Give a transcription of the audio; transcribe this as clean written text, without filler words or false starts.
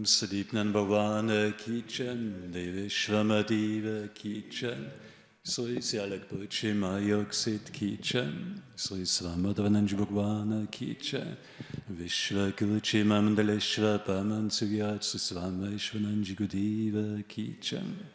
Sadipnan Bhagwana Kichan, Deveshwamadeva Kichan, Sri Sialakpuchima Yoksit Kichan, Sri Svamadvananj Bhagwana Kichan, Vishwa Kuchima Mandaleshwa Paman Sugyat Sri Svama Ishwananj Gudiva Kichan.